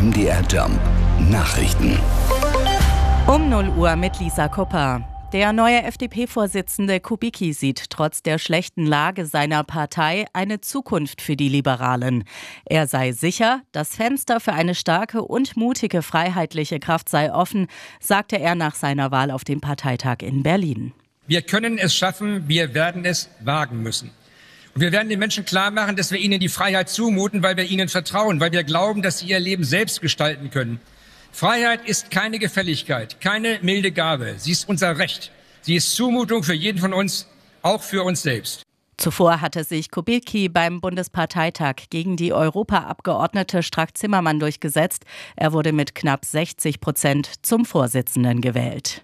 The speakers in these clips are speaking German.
MDR Jump Nachrichten. Um 0 Uhr mit Lisa Kupper. Der neue FDP-Vorsitzende Kubicki sieht trotz der schlechten Lage seiner Partei eine Zukunft für die Liberalen. Er sei sicher, das Fenster für eine starke und mutige freiheitliche Kraft sei offen, sagte er nach seiner Wahl auf dem Parteitag in Berlin. Wir können es schaffen, wir werden es wagen müssen. Und wir werden den Menschen klar machen, dass wir ihnen die Freiheit zumuten, weil wir ihnen vertrauen, weil wir glauben, dass sie ihr Leben selbst gestalten können. Freiheit ist keine Gefälligkeit, keine milde Gabe. Sie ist unser Recht. Sie ist Zumutung für jeden von uns, auch für uns selbst. Zuvor hatte sich Kubicki beim Bundesparteitag gegen die Europaabgeordnete Strack-Zimmermann durchgesetzt. Er wurde mit knapp 60% zum Vorsitzenden gewählt.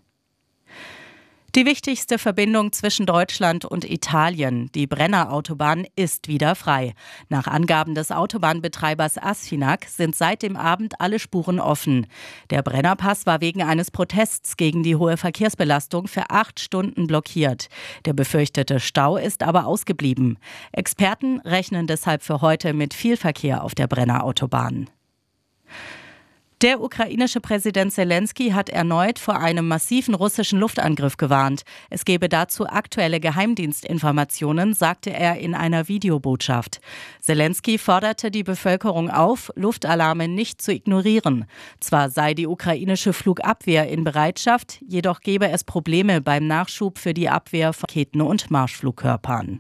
Die wichtigste Verbindung zwischen Deutschland und Italien, die Brenner-Autobahn, ist wieder frei. Nach Angaben des Autobahnbetreibers Asfinag sind seit dem Abend alle Spuren offen. Der Brennerpass war wegen eines Protests gegen die hohe Verkehrsbelastung für 8 Stunden blockiert. Der befürchtete Stau ist aber ausgeblieben. Experten rechnen deshalb für heute mit viel Verkehr auf der Brenner-Autobahn. Der ukrainische Präsident Selenskyj hat erneut vor einem massiven russischen Luftangriff gewarnt. Es gebe dazu aktuelle Geheimdienstinformationen, sagte er in einer Videobotschaft. Selenskyj forderte die Bevölkerung auf, Luftalarme nicht zu ignorieren. Zwar sei die ukrainische Flugabwehr in Bereitschaft, jedoch gebe es Probleme beim Nachschub für die Abwehr von Raketen und Marschflugkörpern.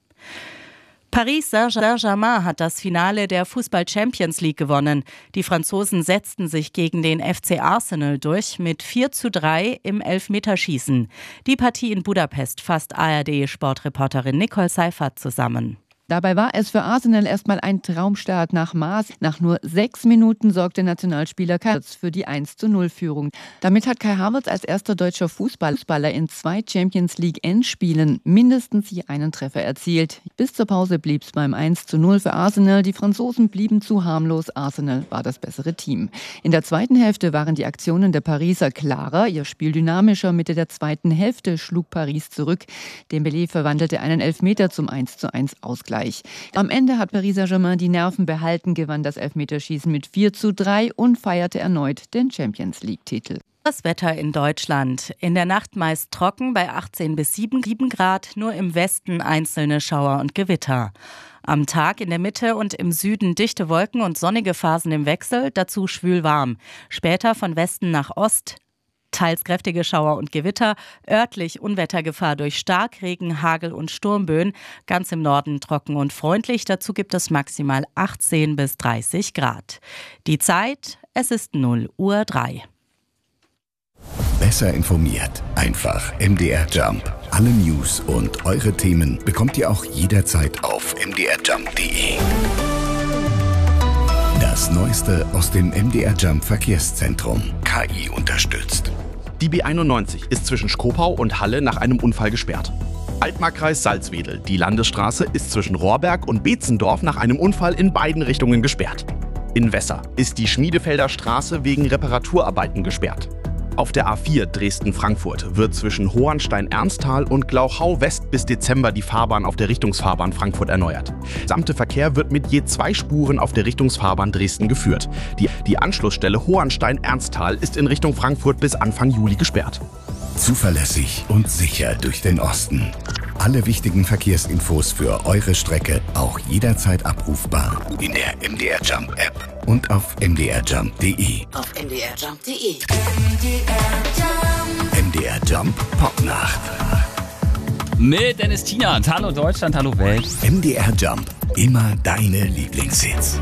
Paris Saint-Germain hat das Finale der Fußball-Champions League gewonnen. Die Franzosen setzten sich gegen den FC Arsenal durch mit 4:3 im Elfmeterschießen. Die Partie in Budapest fasst ARD-Sportreporterin Nicole Seifert zusammen. Dabei war es für Arsenal erstmal ein Traumstart nach Maß. Nach nur 6 Minuten sorgte Nationalspieler Kai Havertz für die 1:0-Führung. Damit hat Kai Havertz als erster deutscher Fußballer in 2 Champions League Endspielen mindestens je einen Treffer erzielt. Bis zur Pause blieb es beim 1:0 für Arsenal. Die Franzosen blieben zu harmlos. Arsenal war das bessere Team. In der zweiten Hälfte waren die Aktionen der Pariser klarer, ihr Spiel dynamischer. Mitte der zweiten Hälfte schlug Paris zurück. Dembélé verwandelte einen Elfmeter zum 1:1 Ausgleich. Am Ende hat Paris Saint-Germain die Nerven behalten, gewann das Elfmeterschießen mit 4:3 und feierte erneut den Champions-League-Titel. Das Wetter in Deutschland. In der Nacht meist trocken bei 18 bis 7 Grad, nur im Westen einzelne Schauer und Gewitter. Am Tag in der Mitte und im Süden dichte Wolken und sonnige Phasen im Wechsel, dazu schwül warm. Später von Westen nach Ost teils kräftige Schauer und Gewitter, örtlich Unwettergefahr durch Starkregen, Hagel und Sturmböen, ganz im Norden trocken und freundlich, dazu gibt es maximal 18 bis 30 Grad. Die Zeit, es ist 0:03. Besser informiert, einfach MDR Jump. Alle News und eure Themen bekommt ihr auch jederzeit auf mdrjump.de. Das Neueste aus dem MDR Jump Verkehrszentrum. KI unterstützt. Die B91 ist zwischen Schkopau und Halle nach einem Unfall gesperrt. Altmarkkreis Salzwedel. Die Landesstraße ist zwischen Rohrberg und Beetzendorf nach einem Unfall in beiden Richtungen gesperrt. In Wesser ist die Schmiedefelder Straße wegen Reparaturarbeiten gesperrt. Auf der A4 Dresden-Frankfurt wird zwischen Hohenstein-Ernsthal und Glauchau West bis Dezember die Fahrbahn auf der Richtungsfahrbahn Frankfurt erneuert. Der gesamte Verkehr wird mit je 2 Spuren auf der Richtungsfahrbahn Dresden geführt. Die Anschlussstelle Hohenstein-Ernsthal ist in Richtung Frankfurt bis Anfang Juli gesperrt. Zuverlässig und sicher durch den Osten. Alle wichtigen Verkehrsinfos für eure Strecke auch jederzeit abrufbar in der MDR Jump App und auf mdrjump.de. Auf mdrjump.de. MDR Jump Popnacht. Mit Dennis Tienert. Hallo Deutschland, hallo Welt. MDR Jump. Immer deine Lieblingshits.